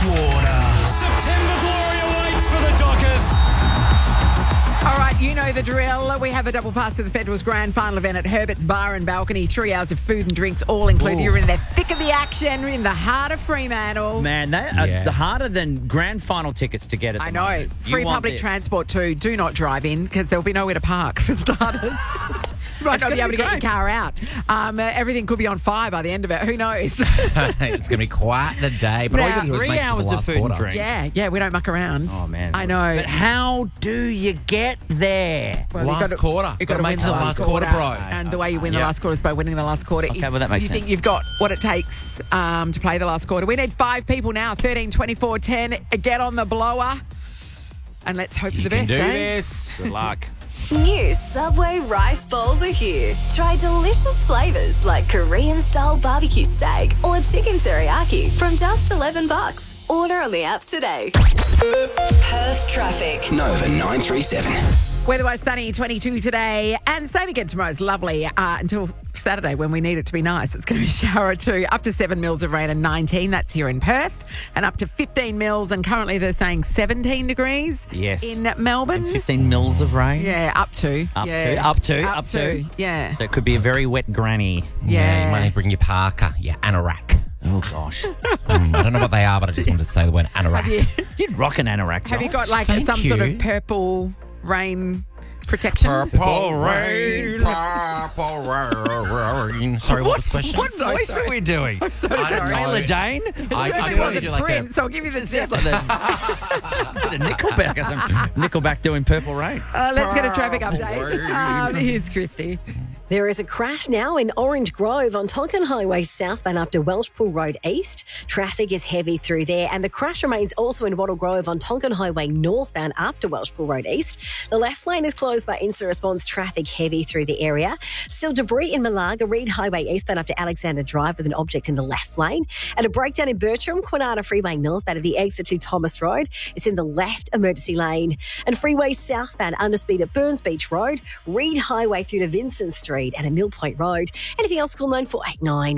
quarter. September glory awaits for the Dockers. All right, you know the drill. We have a double pass to the Federals Grand Final event at Herbert's Bar and Balcony. 3 hours of food and drinks all included. You're in the thick of the action, in the heart of Fremantle. Man, they are harder than grand final tickets to get at the I know. moment. Free public transport too. Do not drive in because there'll be nowhere to park for starters. You might not be able to get your car out. Everything could be on fire by the end of it. Who knows? It's going to be quite the day. But all you got to do is 3 make it to the hours of last food and quarter. drink. Yeah, we don't muck around. Oh, man. I know. But how do you get there? Well, Last quarter. You've Gotta got to make win it the last quarter, bro. And the way you win the Yeah. last quarter is by winning the last quarter. Okay, well, that makes you think sense. you've got what it takes to play the last quarter. We need 5 people now. 13, 24, 10. Get on the blower. And let's hope for You the can best, do eh? this. Good luck. New Subway rice bowls are here. Try delicious flavours like Korean-style barbecue steak or chicken teriyaki from just $11. Order on the app today. Perth traffic. Nova 937. Weather-wise sunny, 22 today. And same again tomorrow. It's lovely until Saturday when we need it to be nice. It's going to be a shower or two. Up to 7 mils of rain and 19. That's here in Perth. And up to 15 mils. And currently they're saying 17 degrees in Melbourne. And 15 mils of rain. Yeah, up to. Up Yeah. to. Yeah. So it could be a very wet granny. Yeah, you might need to bring your parka, your anorak. Oh, gosh. I don't know what they are, but I just wanted to say the word anorak. You'd rock an anorak, Have you got like Thank some sort you. of purple rain protection? Purple rain, purple rain. Sorry, what was the question? What voice are we doing? I don't know. Taylor Dane? I It can only wasn't do like Prince, I'll give you the tip. Sounds like a bit of Nickelback. Nickelback doing Purple Rain. Let's get a traffic update. Here's Christy. There is a crash now in Orange Grove on Tonkin Highway southbound after Welshpool Road East. Traffic is heavy through there, and the crash remains also in Wattle Grove on Tonkin Highway northbound after Welshpool Road East. The left lane is closed by Insta Response, traffic heavy through the area. Still debris in Malaga, Reed Highway eastbound after Alexander Drive with an object in the left lane. And a breakdown in Bertram, Kwinana Freeway northbound at the exit to Thomas Road. It's in the left emergency lane. And freeway southbound underspeed at Burns Beach Road, Reed Highway through to Vincent Street and at Mill Point Road. Anything else, call 9489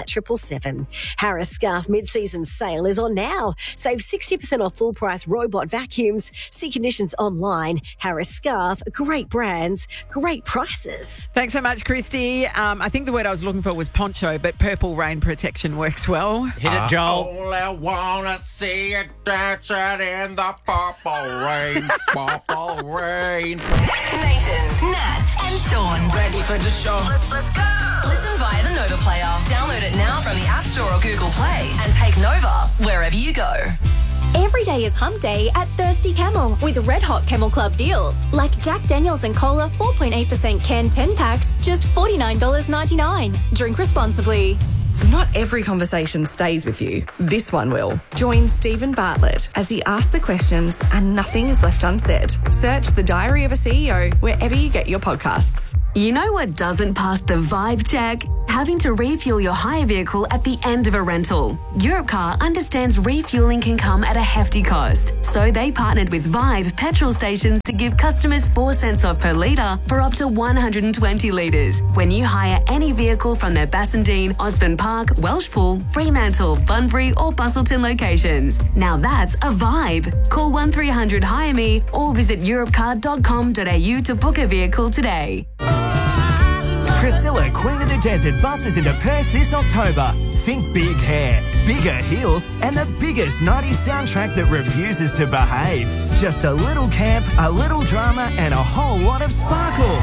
1777. Harris Scarf mid-season sale is on now. Save 60% off full price robot vacuums. See conditions online. Harris Scarf, great brands, great prices. Thanks so much, Christy. I think the word I was looking for was poncho, but purple rain protection works well. Hit it, Joel. All I wanna see it dancing in the purple rain, purple rain. Nathan, Nat, and Sean. Ready for the show. Let's go. Listen via the Nova player. Download it now from the App Store or Google Play and take Nova wherever you go. Every day is hump day at Thirsty Camel with red hot Camel Club deals. Like Jack Daniels and Cola 4.8% can 10 packs, just $49.99. Drink responsibly. Not every conversation stays with you. This one will. Join Stephen Bartlett as he asks the questions and nothing is left unsaid. Search The Diary of a CEO wherever you get your podcasts. You know what doesn't pass the vibe check? Having to refuel your hire vehicle at the end of a rental. Europcar understands refueling can come at a hefty cost, so they partnered with Vibe petrol stations to give customers 4 cents off per litre for up to 120 litres when you hire any vehicle from their Bassendean, Osborne Park, Welshpool, Fremantle, Bunbury or Bustleton locations. Now that's a vibe. Call 1300 Hire Me or visit europcar.com.au to book a vehicle today. Priscilla, Queen of the Desert, buses into Perth this October. Think big hair, bigger heels, and the biggest 90s soundtrack that refuses to behave. Just a little camp, a little drama, and a whole lot of sparkle.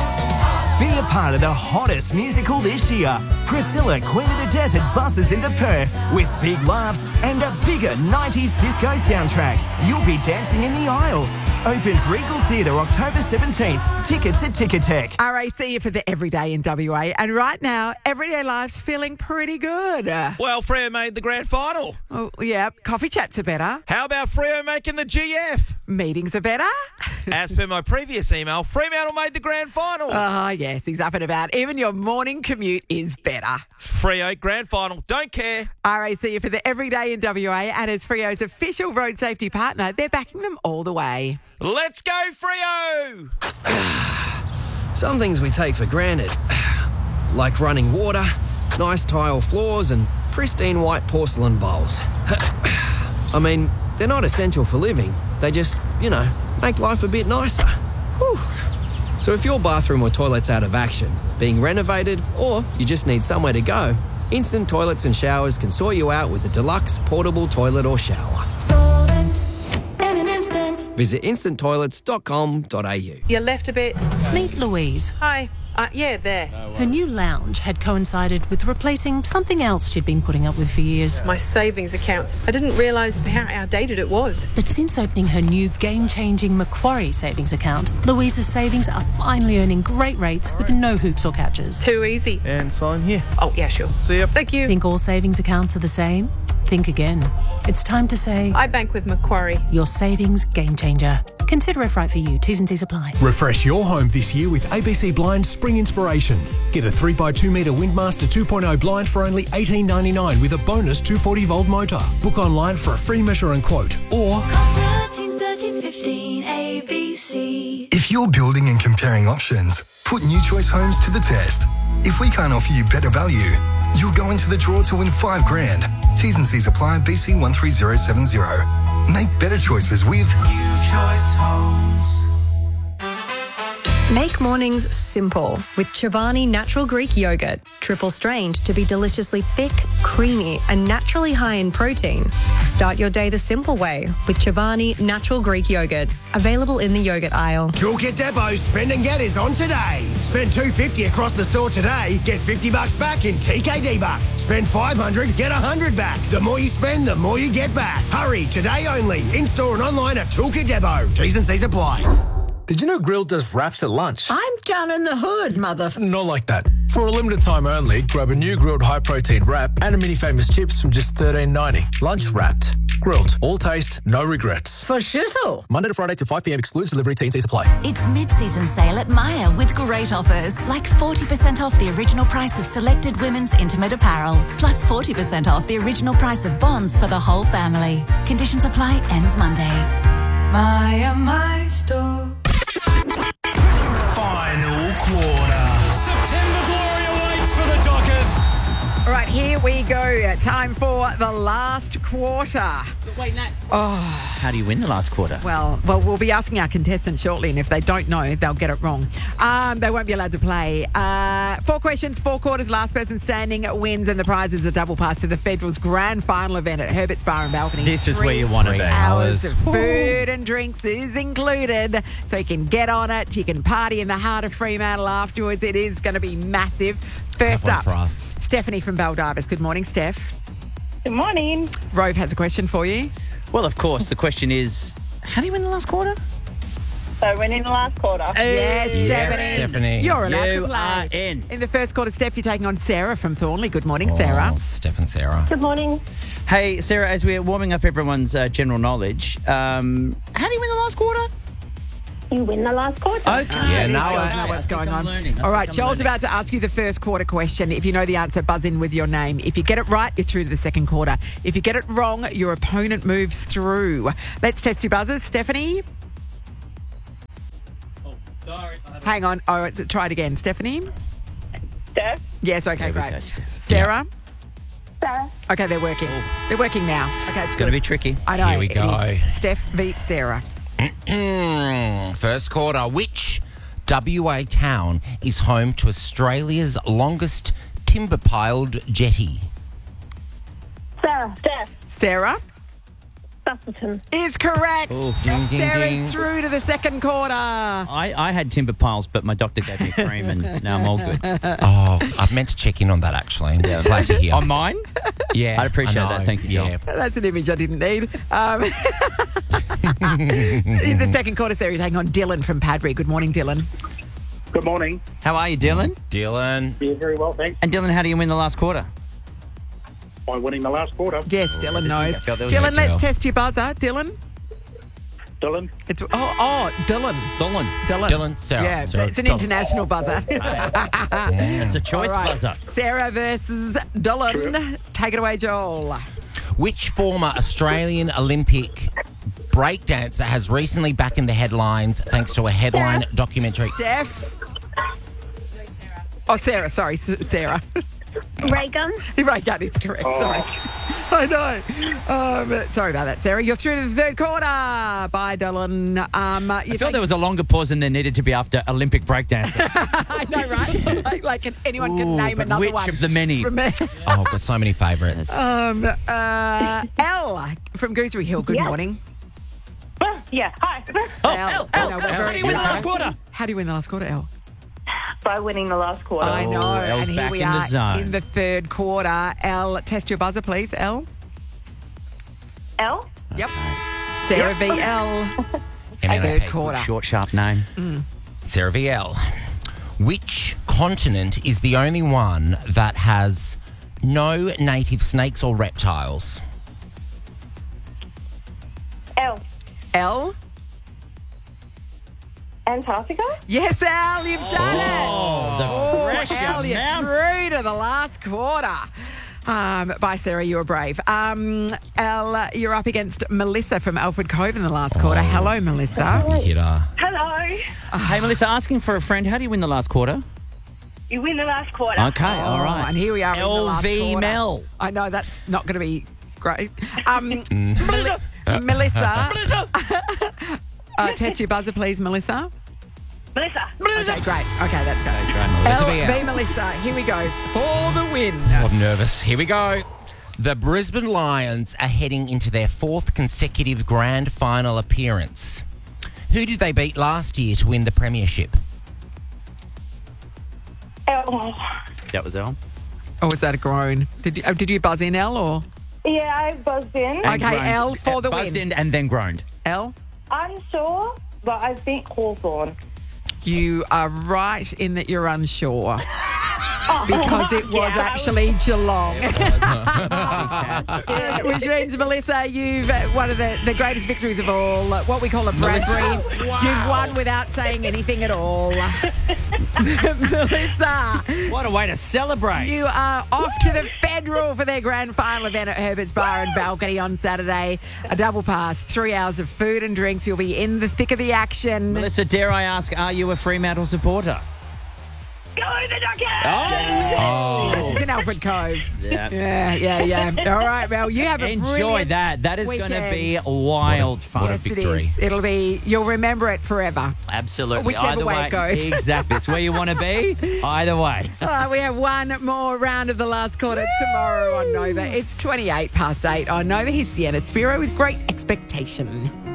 Be a part of the hottest musical this year. Priscilla, Queen of the Desert, buses into Perth with big laughs and a bigger 90s disco soundtrack. You'll be dancing in the aisles. Opens Regal Theatre October 17th. Tickets at Ticketek. RAC for the everyday in WA. And right now, everyday life's feeling pretty good. Well, Freo made the grand final. Oh, yeah, coffee chats are better. How about Freo making the GF? Meetings are better. As per my previous email, Fremantle made the grand final. Oh, yes, he's up and about. Even your morning commute is better. Freo, grand final, don't care. RAC for the everyday in WA, and as Freo's official road safety partner, they're backing them all the way. Let's go, Freo! Some things we take for granted, like running water, nice tile floors, and pristine white porcelain bowls. I mean, they're not essential for living. They just, make life a bit nicer. Whew. So if your bathroom or toilet's out of action, being renovated, or you just need somewhere to go, Instant Toilets and Showers can sort you out with a deluxe portable toilet or shower. Solvent in an instant. Visit instanttoilets.com.au. You left a bit. Meet Louise. Hi. Yeah, there. Her new lounge had coincided with replacing something else she'd been putting up with for years. My savings account. I didn't realise how outdated it was. But since opening her new game-changing Macquarie savings account, Louise's savings are finally earning great rates with no hoops or catches. Too easy. And sign here. Oh, yeah, sure. See ya. Thank you. Think all savings accounts are the same? Think again. It's time to say... I bank with Macquarie. Your savings game changer. Consider if right for you. T's and C's apply. Refresh your home this year with ABC Blind Spring Inspirations. Get a 3x2 metre Windmaster 2.0 blind for only $18.99 with a bonus 240-volt motor. Book online for a free measure and quote or... 13, 15, ABC. If you're building and comparing options, put New Choice Homes to the test. If we can't offer you better value, you'll go into the draw to win $5,000. T's and C's apply. BC 13070. Make better choices with New Choice Homes. Make mornings simple with Chobani Natural Greek Yogurt. Triple strained to be deliciously thick, creamy and naturally high in protein. Start your day the simple way with Chobani Natural Greek Yogurt. Available in the yogurt aisle. Toolkit Depot's Spend and Get is on today. Spend $250 across the store today, get $50 back in TKD bucks. Spend $500, get $100 back. The more you spend, the more you get back. Hurry, today only. In-store and online at Toolkit Depot. T's and C's apply. Did you know Grill does wraps at lunch? I'm down in the hood, mother... Not like that. For a limited time only, grab a new grilled high-protein wrap and a mini famous chips from just $13.90. Lunch wrapped. Grilled. All taste, no regrets. For shittle. Monday to Friday to 5 p.m. excludes delivery. T&Cs apply. It's mid-season sale at Myer with great offers, like 40% off the original price of selected women's intimate apparel, plus 40% off the original price of bonds for the whole family. Conditions apply. Ends Monday. Myer, my store. Final quarter. September glory awaits for the Dockers. All right, here we go. Time for the last quarter. Wait, Nat. How do you win the last quarter? Well, we'll be asking our contestants shortly, and if they don't know, they'll get it wrong. They won't be allowed to play. 4 questions, 4 quarters. Last person standing wins, and the prize is a double pass to the Federal's grand final event at Herbert's Bar and Balcony. This is where you want to be. 3 hours of food and drinks is included, so you can get on it. You can party in the heart of Fremantle afterwards. It is going to be massive. First up, for us. Stephanie from Baldivis. Good morning, Steph. Good morning. Rove has a question for you. Well, of course. The question is, how do you win the last quarter? So winning the last quarter. Yes, Stephanie. Stephanie. You're allowed You to play. are in. In the first quarter, Steph, you're taking on Sarah from Thornley. Good morning, Sarah. Steph and Sarah. Good morning. Hey, Sarah, as we're warming up everyone's general knowledge, how do you win the last quarter? You win the last quarter. Okay. Yeah, These no, girls know what's going on. All right, Joel's about to ask you the first quarter question. If you know the answer, buzz in with your name. If you get it right, you're through to the second quarter. If you get it wrong, your opponent moves through. Let's test your buzzers. Stephanie? Sorry. Hang on. Oh, try it again. Stephanie? Steph. Yes, okay, There we great. go, Steph. Sarah? Sarah. Okay, they're working. They're working now. Okay, It's going to be tricky. I know. Here we it go. is. Steph beats Sarah. First quarter. Which WA town is home to Australia's longest timber-piled jetty? Sarah. Steph. Sarah? Busselton. Is correct. Oh, ding, ding, Sarah's ding. through to the second quarter. I had timber piles, but my doctor gave me cream, and now I'm all good. Oh, I've meant to check in on that, actually. Yeah. Glad to hear. On mine? Yeah. I'd appreciate I know. that. Thank you, Joel. Yeah. That's an image I didn't need. In the second quarter, Sarah, you're taking on Dylan from Padbury. Good morning, Dylan. Good morning. How are you, Dylan? Dylan. Yeah, very well, thanks. And Dylan, how do you win the last quarter? By winning the last quarter. Yes, Dylan knows. There was Dylan, no let's Joel. test your buzzer. Dylan? Dylan. It's Dylan. Dylan, Sarah. Yeah, Sarah. it's an international buzzer. It's a choice All right. buzzer. Sarah versus Dylan. Take it away, Joel. Which former Australian Olympic breakdancer has recently back in the headlines thanks to a headline documentary? Steph. Oh, Sarah. Sorry, Sarah. Ray Gun. Ray Gun is correct. Sorry. I know. Sorry about that, Sarah. You're through to the third quarter. Bye, Dylan. I thought there was a longer pause than there needed to be after Olympic breakdancing. I know, right? like anyone can name but another which one. of the many? From me. Oh, I've got so many favourites. Elle from Goosery Hill, good morning. Yeah, hi. Elle, how do you win the last quarter? How do you win the last quarter, Elle? By winning the last quarter. I know, Elle's and here back we in the are zone. in the third quarter. Elle, test your buzzer, please, Elle. L? Yep. Sarah v. Elle. Third quarter. Short, sharp name. Sarah VL. Which continent is the only one that has no native snakes or reptiles? L. Elle? Antarctica? Yes, Elle, you've done it. The pressure Elle, you're mounts. through to the last quarter. Bye, Sarah. You were brave. Elle, you're up against Melissa from Alfred Cove in the last quarter. Hello, Melissa. Hitter. Hello. Hey, Melissa, asking for a friend. How do you win the last quarter? You win the last quarter. Okay, all right. And here we are in the last LV quarter. Mel. I know that's not going to be great. Melissa. Test your buzzer, please, Melissa. Melissa. Okay, great. Okay, that's good. Melissa v. LV Melissa. Here we go for the win. Oh, I'm nervous. Here we go. The Brisbane Lions are heading into their fourth consecutive grand final appearance. Who did they beat last year to win the premiership? L. That was Elle. Or was that a groan? Did you buzz in, Elle, or? Yeah, I buzzed in. Okay, Groaned. Elle for the Buzzed win. in and then groaned. Elle? Unsure, but I think Hawthorn. You are right in that you're unsure. Because it was actually Geelong. Which means, Melissa, you've one of the greatest victories of all, what we call a Bradbury. Wow. You've won without saying anything at all. Melissa. What a way to celebrate. You are off to the Federal for their grand final event at Herbert's Bar and Balcony on Saturday. A double pass, 3 hours of food and drinks. You'll be in the thick of the action. Melissa, dare I ask, are you a Fremantle supporter? Go the Ducks! Oh. She's in Alfred Cove. Yeah. Yeah. All right, well, you have a Enjoy brilliant that. That is going to weekend. be wild fun. What a Yes, it victory. is. It'll be, you'll remember it forever. Absolutely. Whichever Either way it goes. Exactly. It's where you want to be. Either way. All right, we have one more round of the last quarter tomorrow on Nova. It's 8:28 on Nova. Here's Sienna Spiro with Great Expectation.